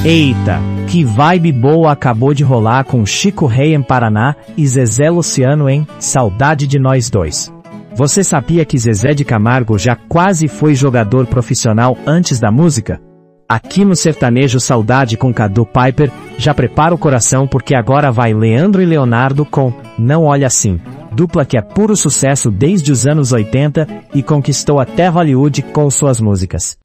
Eita, que vibe boa acabou de rolar com Chico Rei em Paraná e Zezé Luciano em Saudade de Nós Dois. Você sabia que Zezé de Camargo já quase foi jogador profissional antes da música? Aqui no Sertanejo Saudade com Cadu Piper, já prepara o coração porque agora vai Leandro e Leonardo com Não Olha Assim, dupla que é puro sucesso desde os anos 80 e conquistou até Hollywood com suas músicas.